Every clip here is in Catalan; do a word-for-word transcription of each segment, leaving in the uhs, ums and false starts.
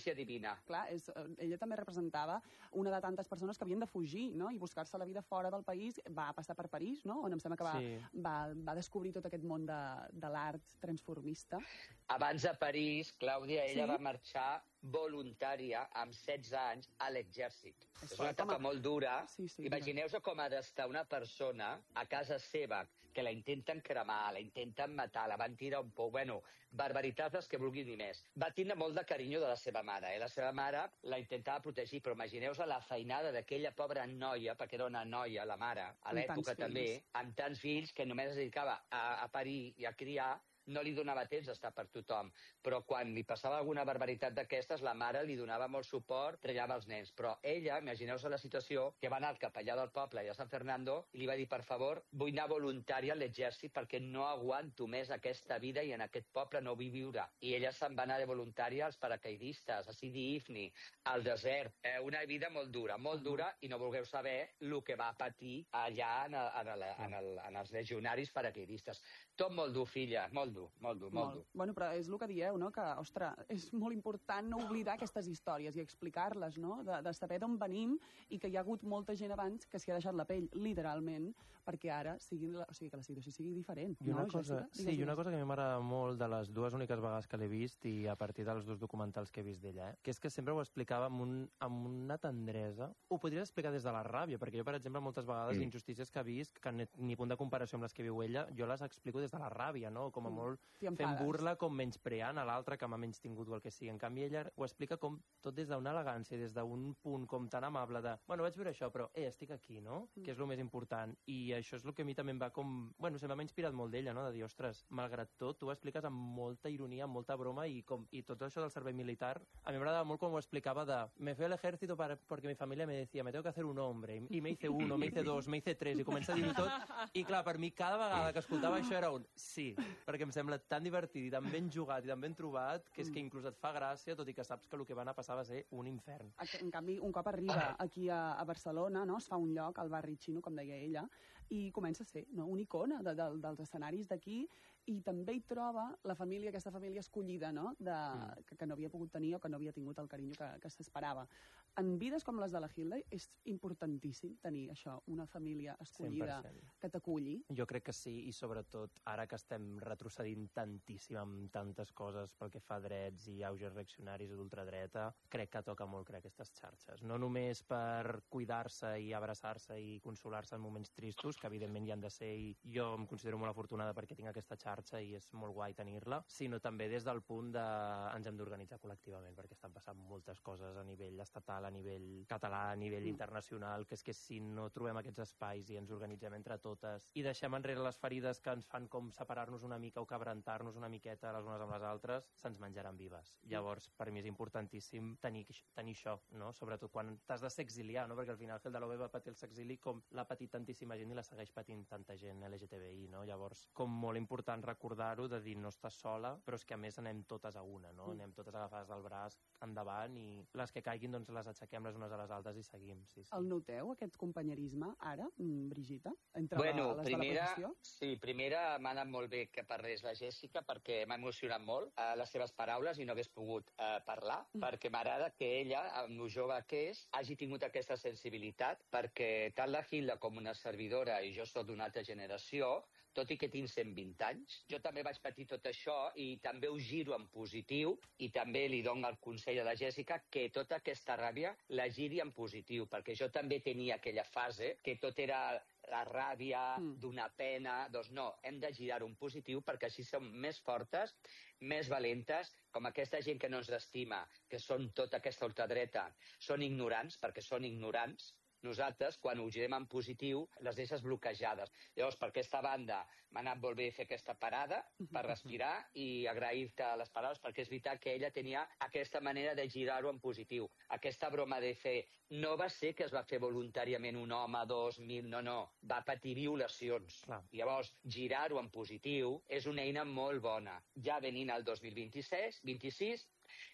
gràcia divina. Clar, és, ella també representava una de tantes persones que havien de fugir, no?, i buscar-se la vida fora del país. Va passar per París, no?, on em sembla que va, sí. va, va descobrir tot aquest món de, de l'art transformista. Abans de París, Clàudia, ella sí? va marxar voluntària amb setze anys a l'exèrcit. És una etapa a... molt dura. Sí, sí, imagineu-vos com ha d'estar una persona a casa seva, que la intenten cremar, la intenten matar, la van tirar un pou, bueno, barbaritats les que vulguin dir més. Va tindre molt de carinyo de la seva mare, eh? La seva mare la intentava protegir, però imagineu-vos la feinada d'aquella pobra noia, perquè era una noia, la mare, a l'època també, amb tants fills, que només es dedicava a, a parir i a criar, no li donava temps d'estar per tothom, però quan li passava alguna barbaritat d'aquestes, la mare li donava molt suport, trellava els nens. Però ella, imagineu-vos la situació, que va anar al capellà del poble, allà a San Fernando, i li va dir, per favor, vull anar voluntària a l'exèrcit perquè no aguanto més aquesta vida i en aquest poble no vull viure. I ella se'n va anar de voluntària als paracaidistes, a Sidi Ifni, al desert. Eh, una vida molt dura, molt dura, i no vulgueu saber el que va patir allà en, el, en, el, en, el, en els legionaris paracaidistes. Tot molt dur, filla, molt dur. Molt dur, molt, molt dur. Bueno, però és el que dieu, no?, que, ostres, és molt important no oblidar aquestes històries i explicar-les, no?, de, de saber d'on venim i que hi ha hagut molta gent abans que s'hi ha deixat la pell, literalment, perquè ara sigui, o sigui, que la situació sigui diferent. I una no, cosa, sí, i una cosa que a mi m'agrada molt de les dues úniques vegades que l'he vist i a partir dels dos documentals que he vist d'ella, eh, que és que sempre ho explicava amb, un, amb una tendresa. Ho podries explicar des de la ràbia, perquè jo, per exemple, moltes vegades mm. injustícies que he vist, que ni punt de comparació amb les que viu ella, jo les explico des de la ràbia, no?, com a molt fent burla, com menyspreant a l'altre que m'ha menys tingut o el que sigui. En canvi, ella ho explica com tot des d'una elegància, des d'un punt com tan amable de, bueno, vaig veure això, però, eh, estic aquí, no?, mm. que és el més important. I això és el que a mi també em va com... Bueno, sempre m'ha inspirat molt d'ella, no?, de dir, ostres, malgrat tot, tu ho expliques amb molta ironia, amb molta broma, i, com, i tot això del servei militar, a mi m'agradava molt com ho explicava de, me fui al ejército para, porque mi familia me decía, me tengo que hacer un hombre, i me hice uno, me hice dos, me hice tres, i comença a dir tot, i clar, per mi cada vegada que escoltava això era un sí, perquè em sembla tan divertit i tan ben jugat i tan ben trobat que és que inclús et fa gràcia, tot i que saps que el que va anar a passar va ser un infern. En canvi, un cop arriba aquí a, a Barcelona, no, es fa un lloc al barri xino, com deia ella, i comença a ser, no, una icona de, de, dels escenaris d'aquí, i també hi troba la família, aquesta família escollida, no?, de, mm. que, que no havia pogut tenir o que no havia tingut el carinyo que, que s'esperava. En vides com les de la Hilda és importantíssim tenir això, una família escollida cent per cent que t'aculli. Jo crec que sí, i sobretot ara que estem retrocedint tantíssim amb tantes coses pel que fa a drets i auges reaccionaris d'ultradreta, crec que toca molt crear aquestes xarxes. No només per cuidar-se i abraçar-se i consolar-se en moments tristos, que evidentment hi han de ser, i jo em considero molt afortunada perquè tinc aquesta xarxa i és molt guai tenir-la, sinó també des del punt de ens hem d'organitzar col·lectivament, perquè estan passant moltes coses a nivell estatal, a nivell català, a nivell mm. internacional, que és que si no trobem aquests espais i ens organitzem entre totes i deixem enrere les ferides que ens fan com separar-nos una mica o cabrentar-nos una miqueta les unes amb les altres, se'ns menjaran vives. Llavors, per mi és importantíssim tenir, tenir això, no?, sobretot quan t'has de ser exiliar, no?, perquè al final Hilda Lobé va patir el exili com l'ha patit tantíssima gent i la segueix patint tanta gent L G T B I, no? Llavors, com molt important recordar-ho, de dir no estàs sola, però és que a més anem totes a una, no? Mm. Anem totes agafades del braç endavant i les que caiguin doncs les aixequem les unes a les altres i seguim. Sí, sí. El noteu, aquest companyerisme, ara, Brigitta, entre bueno, les primera, de la posició? Sí, primera m'ha anat molt bé que parlés la Jèssica perquè m'ha emocionat molt eh, les seves paraules i no hagués pogut eh, parlar, mm. perquè m'agrada que ella, amb el jove que és, hagi tingut aquesta sensibilitat, perquè tant la Hilda com una servidora, i jo soc d'una altra generació, tot i que tinc cent vint anys, jo també vaig patir tot això i també ho giro en positiu i també li dono el consell a la Jèssica que tota aquesta ràbia la giri en positiu, perquè jo també tenia aquella fase que tot era la ràbia, mm. d'una pena. Doncs no, hem de girar-ho en positiu perquè així som més fortes, més valentes, com aquesta gent que no ens estima, que són tota aquesta ultradreta, són ignorants perquè són ignorants. Nosaltres, quan ho girem en positiu, les deixes bloquejades. Llavors, per aquesta banda, m'ha anat molt bé fer aquesta parada per respirar i agrair-te les paraules, perquè és veritat que ella tenia aquesta manera de girar-ho en positiu. Aquesta broma de fer... No va ser que es va fer voluntàriament un home, dos, mil... No, no. Va patir violacions. Clar. Llavors, girar-ho en positiu és una eina molt bona. Ja venint al dos mil vint-i-sis, vint-i-sis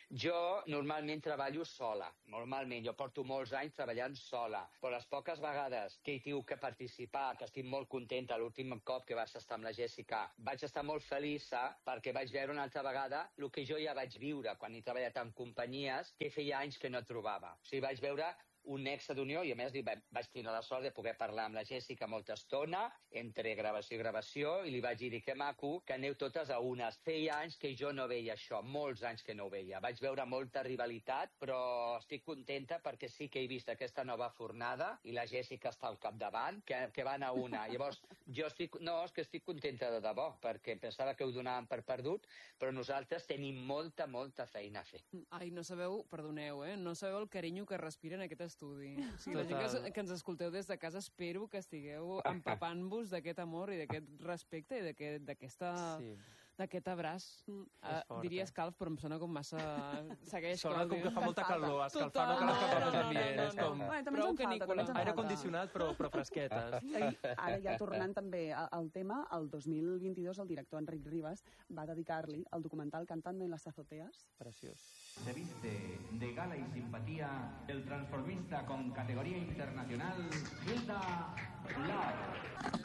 Jo normalment treballo sola, normalment. Jo porto molts anys treballant sola, però les poques vegades que he tingut que participar, que estic molt contenta, l'últim cop que vas estar amb la Jèssica, vaig estar molt feliça perquè vaig veure una altra vegada el que jo ja vaig viure quan he treballat en companyies que feia anys que no trobava. O sigui, vaig veure un nexe d'unió i, a més, vaig tenir la sort de poder parlar amb la Jèssica molta estona, entre gravació i gravació, i li vaig dir que maco, que aneu totes a unes. Feia anys que jo no veia això, molts anys que no ho veia. Vaig veure molta rivalitat, però estic contenta perquè sí que he vist aquesta nova fornada i la Jèssica està al capdavant, que, que van a una. Llavors, jo estic, no, és que estic contenta de debò, perquè pensava que ho donàvem per perdut, però nosaltres tenim molta, molta feina a fer. Ai, no sabeu, perdoneu, eh? No sabeu el carinyo que respira en aquest estudi. O sigui, la gent que, que ens escolteu des de casa, espero que estigueu empapant-vos d'aquest amor i d'aquest respecte i d'aquesta... Sí. d'aquest abraç. Mm. Uh, diria escalf, però em sona com massa... Segueix, sona com que fa molta calor. Escalfar no cal escalfar més ambient. És com prou canícula. Aire condicionat, però, però fresquetes. Ara ja tornant també al tema, el dos mil vint-i-dos el director Enric Ribas va dedicar-li el documental Cantando en las azoteas. Preciós. Se viste de gala y simpatía el transformista con categoría internacional, Hilda Love.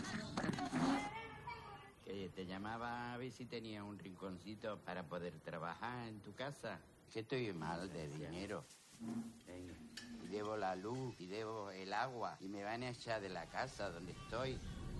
Que te llamaba a ver si tenía un rinconcito para poder trabajar en tu casa. Que estoy mal de dinero. Y debo la luz, y debo el agua, y me van a echar de la casa donde estoy.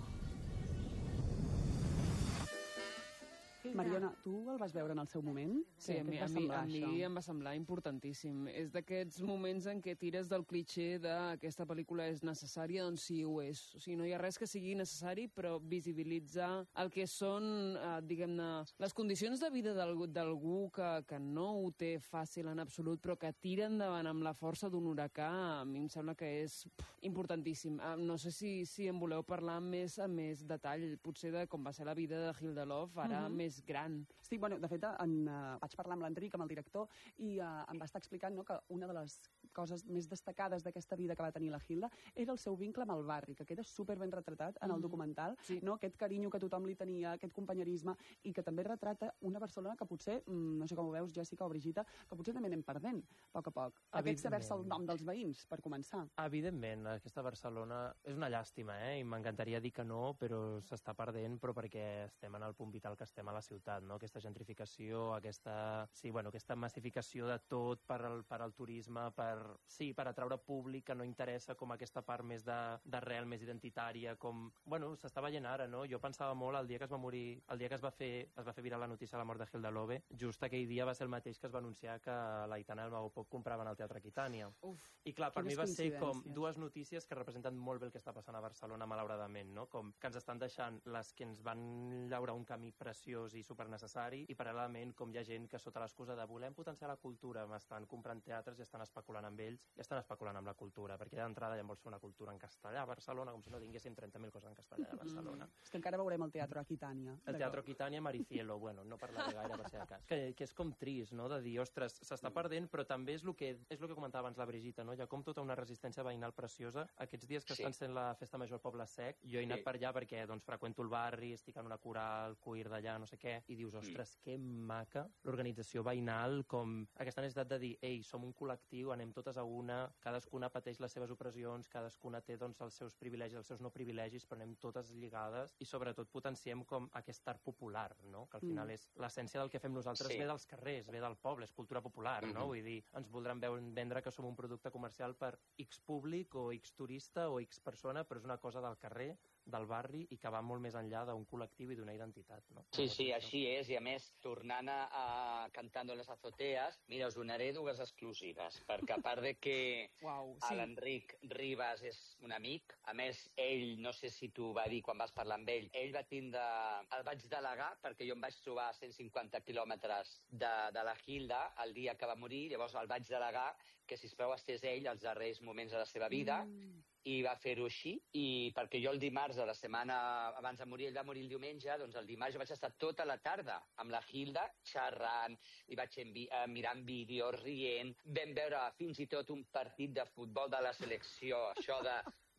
Mariona, tu el vas veure en el seu moment? Sí, a mi, a, mi, a mi em va semblar importantíssim. És d'aquests moments en què tires del cliché de aquesta pel·lícula és necessària, doncs sí ho és. O sigui, no hi ha res que sigui necessari, però visibilitzar el que són, eh, diguem-ne, les condicions de vida d'algú que, que no ho té fàcil en absolut, però que tira endavant amb la força d'un huracà, a mi em sembla que és pff, importantíssim. Eh, no sé si, si en voleu parlar amb més, amb més detall, potser de com va ser la vida de Hilda Love, ara mm-hmm. més gran. Sí, bueno, de fet, en, uh, vaig parlar amb l'Enric, amb el director, i uh, em va estar explicant, no, que una de les coses més destacades d'aquesta vida que va tenir la Hilda era el seu vincle amb el barri, que queda super ben retratat en el mm. documental, sí. no? Aquest carinyo que tothom li tenia, aquest companyerisme, i que també retrata una Barcelona que potser, no sé com ho veus, Jèssica o Brigitta, que potser també anem perdent, a poc a poc. Aquest saber-se el nom dels veïns, per començar. Evidentment, aquesta Barcelona és una llàstima, eh? I m'encantaria dir que no, però s'està perdent, però perquè estem en el punt vital que estem a la ciutat, no? Aquesta gentrificació, aquesta, sí, bueno, aquesta massificació de tot per al, per al turisme, per, sí, per atraure públic que no interessa com aquesta part més d'arrel, més identitària, com, bueno, s'està veient ara, no? Jo pensava molt el dia que es va morir, el dia que es va fer, es va fer viral la notícia de la mort de Hilda Love, just aquell dia va ser el mateix que es va anunciar que l'Aitana i el Mago Pop compraven al Teatre Aquitània. Uf, I clar, per mi va ser com dues notícies que representen molt bé el que està passant a Barcelona, malauradament, no? Com que ens estan deixant les que ens van llaurar un camí preciós i supernecessari, i paral·lelament com hi ha gent que sota l'excusa de volem potenciar la cultura m'estan comprant teatres i estan especulant amb ells i estan especulant amb la cultura, perquè d'entrada ja vols fer una cultura en castellà a Barcelona, com si no tinguéssim trenta mil coses en castellà a Barcelona. Mm. És que encara veurem el Teatre Aquitània. El Teatre Aquitània, Maricielo, bueno, no parlaré gaire per ser de cas. Que, que és com trist, no?, de dir, ostres, s'està perdent, però també és el que, és el que comentava abans la Brigitta, no? Hi ha com tota una resistència veïnal preciosa. Aquests dies que sí. estan sent la Festa Major al Poble Sec, jo he anat sí. per allà perquè doncs, freqüento el barri, estic en una coral, cuir d'allà, no sé què, i dius, ostres, mm. que maca l'organització veïnal, com aquesta necessitat de dir, ei, som un col·lectiu, anem totes a una, cadascuna pateix les seves opressions, cadascuna té doncs, els seus privilegis, els seus no privilegis, però anem totes lligades i sobretot potenciem com aquest art popular, no? Que al final mm. és l'essència del que fem nosaltres, sí. ve dels carrers, ve del poble, és cultura popular, mm-hmm. no? Vull dir, ens voldran vendre que som un producte comercial per X públic o X turista o X persona, però és una cosa del carrer, del barri i que va molt més enllà d'un col·lectiu i d'una identitat, no? Sí, sí, així és, i a més, tornant a, a Cantando en les azoteas, mira, us donaré dues exclusives, perquè a part de que wow, sí. l'Enric Ribas és un amic, a més, ell, no sé si tu va dir quan vas parlar amb ell, ell va tindre... el vaig delegar perquè jo em vaig trobar a cent cinquanta quilòmetres de, de la Hilda el dia que va morir, llavors el vaig delegar que, sisplau, estés ell als darrers moments de la seva vida, mm. i va fer-ho així, i perquè jo el dimarts de la setmana abans de morir, ell va morir el diumenge, doncs el dimarts jo vaig estar tota la tarda amb la Hilda xerrant, li vaig envi uh, mirant vídeos, rient, vam veure fins i tot un partit de futbol de la selecció, això de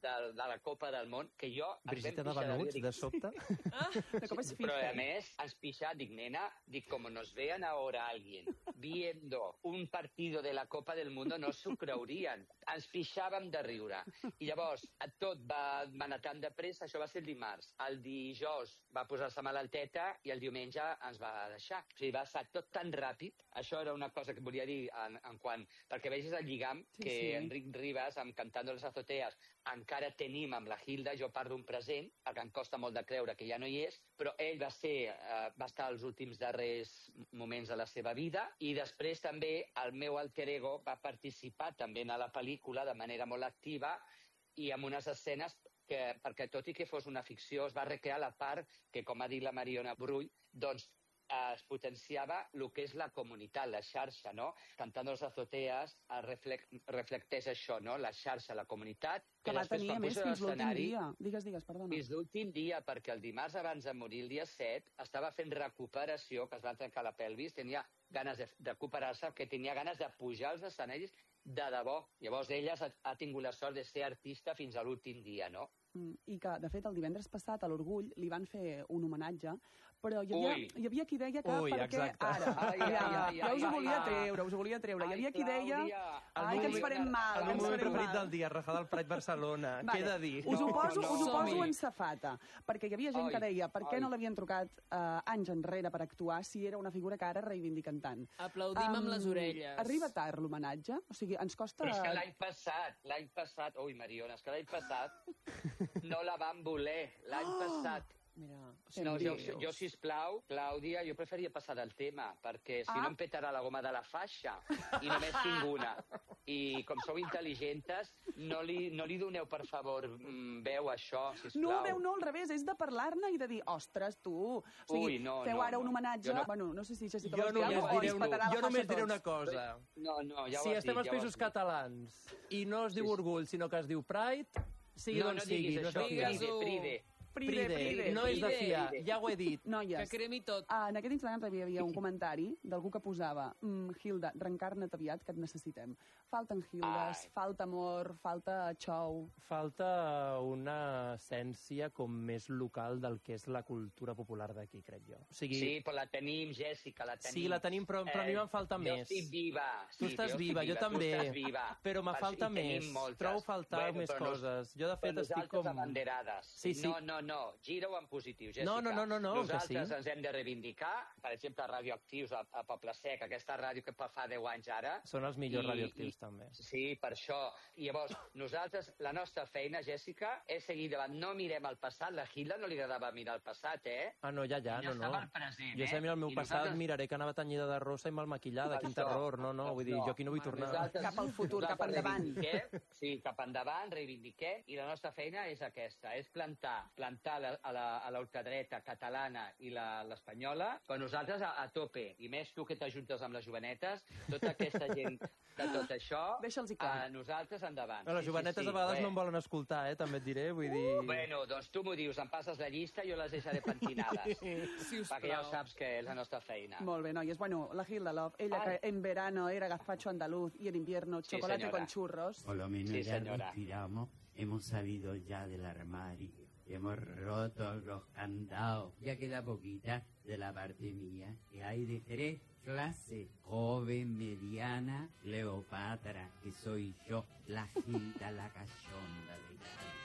de, de la Copa del Món, que jo... Brigitte de Venuts, de sobte. Ah, de cop és Però, a FIFA. més, ens pixà, dic, nena, dic, com nos vean ahora alguien viendo un partido de la Copa del Mundo, no s'ho creuríem. Ens pixàvem de riure. I llavors, tot va anar tan de pressa, això va ser el dimarts. El dijous va posar-se malalteta i el diumenge ens va deixar. O sigui, va ser tot tan ràpid. Això era una cosa que volia dir en, en quant... Perquè vegis el lligam Sí, que sí. Enric Ribas, amb Cantando les Azoteas, encara tenim amb la Hilda. Jo parlo un present, perquè em costa molt de creure que ja no hi és, però ell va ser, eh, va estar els últims darrers moments de la seva vida, i després també el meu alter ego va participar també a la pel·lícula de manera molt activa i amb unes escenes que, perquè tot i que fos una ficció, es va recrear la part que, com ha dit la Mariona Brull, doncs eh, es potenciava el que és la comunitat, la xarxa, no? Cantando les Azoteas reflec reflecteix això, no? La xarxa, la comunitat, Que va tenir, a més, fins l'últim dia. Digues, digues, perdona. Fins l'últim dia, perquè el dimarts abans de morir, el dia set, estava fent recuperació, que es va trencar la pelvis, tenia ganes de, de recuperar-se, que tenia ganes de pujar als escenaris de debò. Llavors, ella ha, ha tingut la sort de ser artista fins a l'últim dia, no? Mm, I que, de fet, el divendres passat a l'Orgull li van fer un homenatge, però hi havia, Ui. hi havia qui deia que Ui, per què exacte. ara? Ai, ja, ai, ai, ja us ho ai, volia ai. treure, us ho volia treure. Hi havia Ai, qui deia... Clàudia, Ai, que ens farem mal, El que meu ens moment farem preferit mal. del dia, Rajada al Pride Barcelona. Què he de dir? Us ho No, poso, no. us ho poso Som-hi. en safata, perquè hi havia gent Ai, que deia per què ai. no l'havien trucat eh, anys enrere per actuar si era una figura que ara reivindiquen tant. Aplaudim amb Am, les orelles. Arriba tard l'homenatge? O sigui, ens costa... Però és que l'any passat, l'any passat... Ui, Mariona, és que l'any passat no la van voler. L'any passat... Mira, No, jo, Dius. jo, sisplau, Clàudia, jo preferia passar del tema, perquè si Ah. no em petarà la goma de la faixa, i només tinc una. I com sou intel·ligentes, no li, no li doneu, per favor, mm, veu a això, sisplau. No, veu, no, al revés, és de parlar-ne i de dir, ostres, tu, o sigui, Ui, no, feu no, ara un no. homenatge... Jo no- Bueno, no sé si Jessica Jo vols dir només alguna cosa o diré, ens una, petarà la jo faixa només a diré tots. una cosa. No, no, ja ho Si has estem dit, als ja ho Països has dit. Catalans i no es diu Sí, sí. orgull, sinó que es diu Pride, sigui No, d'on no sigui, diguis no és de això, fiar. Digues-ho. Pride, Pride, pride. no és de Pride. fiar, ja ho he dit. Noies, que cremi tot. ah, en aquest Instagram també hi havia un comentari d'algú que posava mm, Hilda, reencarna't aviat, que et necessitem. Falten Hildes, Ai. falta amor, falta xou... Falta una essència com més local del que és la cultura popular d'aquí, crec jo. O sigui, Sí, però la tenim, Jèssica, la tenim. Sí, la tenim, però- però a mi me'n falta jo més. Jo estic viva. Tu sí, estàs jo estic viva, jo també. Tu estàs viva. Però me Per falta això hi tenim més. moltes. Trobo faltar més però nos- coses. Jo, de fet, però estic nosaltres com... abanderades. Sí, sí. No, no, no. Gira-ho en positiu, Jèssica. No, no, no, no, no, que Nosaltres sí. ens hem de reivindicar. Per exemple, Radioactius a, a Poble Sec, aquesta ràdio que fa deu anys ara. Són els millors I- radioactius, i- també. Sí, per això. I llavors, nosaltres, la nostra feina, Jèssica, és seguir davant. No mirem el passat. La Hilda no li agradava mirar el passat, eh? Ah, no, ja, ja, Ella no, no. estava al present, Jo eh? sé mirar el meu I passat, nosaltres- miraré que anava tenyida de rosa i mal maquillada, quin Això. terror. No, no, vull dir, jo aquí no vull tornar. Nosaltres- Cap al futur, cap nosaltres endavant. reivindiquem, Sí, cap endavant, reivindiquem, i la nostra feina és aquesta, és plantar, plantar la, a la- a l'ultradreta catalana i la- l'espanyola, però nosaltres a, a tope, i més tu que t'ajuntes amb les jovenetes, tota aquesta gent de tot això, Deixa'ls-hi clar. a nosaltres endavant. No, les jovenetes a vegades no em volen escoltar, eh, també et diré, vull dir... Bueno, doncs tu m'ho dius, em passes la llista i jo les deixaré pentinades. Sisplau. Perquè ja ho saps que és la nostra feina. Molt bé, noies. Bueno, la Hilda Love, ella Ay. que en verano era gazpacho andaluz y en invierno Sí, chocolate señora. con churros. Por lo menos Sí, ya señora. respiramos, hemos salido ya del armario, hemos roto los candados. Ya queda poquita de la parte mía, que hay de tres clases: joven, mediana, Cleopatra, que soy yo, la Hilda, la cachonda de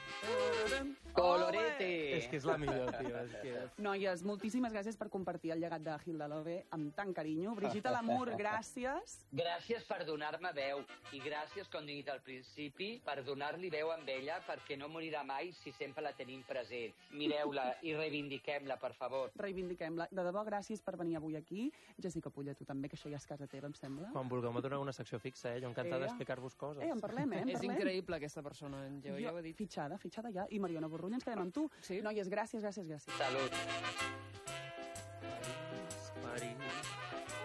Gala. Colorete! És que és la millor, tio. És que... Noies, moltíssimes gràcies per compartir el llegat de Hilda Love amb tant carinyo. Brigitte Lamour, gràcies. Gràcies per donar-me veu i gràcies, com he dit al principi, per donar-li veu amb ella, perquè no morirà mai si sempre la tenim present. Mireu-la i reivindiquem-la, per favor. Reivindiquem-la. De debò, gràcies per venir avui aquí. Jessica Pulla, tu també, que això ja és casa teva, em sembla. Quan vulgueu me doneu una secció fixa, eh? Jo encantat Eh. d'explicar-vos coses. Eh, en parlem, eh? En És parlem. increïble, aquesta persona, en Geo, ja ho he dit. Fitxada, fitxada ja. I Mariona Borrull, ens quedem amb tu. Sí. Noies, gràcies, gràcies, gràcies. Salut.